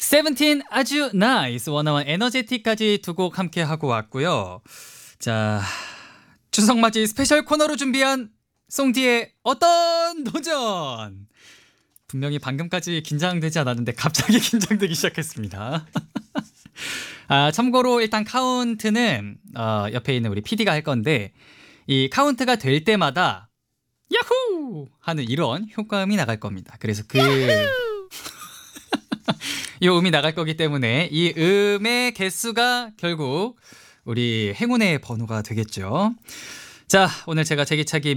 세븐틴 아주 나이스 원어원 에너제틱까지 두 곡 함께 하고 왔고요. 자, 추석맞이 스페셜 코너로 준비한 송디의 어떤 도전. 분명히 방금까지 긴장되지 않았는데 갑자기 긴장되기 시작했습니다. 참고로 일단 카운트는 옆에 있는 우리 PD가 할 건데 이 카운트가 될 때마다 야후 하는 이런 효과음이 나갈 겁니다. 그래서 이 음이 나갈 거기 때문에 이 음의 개수가 결국 우리 행운의 번호가 되겠죠. 자, 오늘 제가 제기차기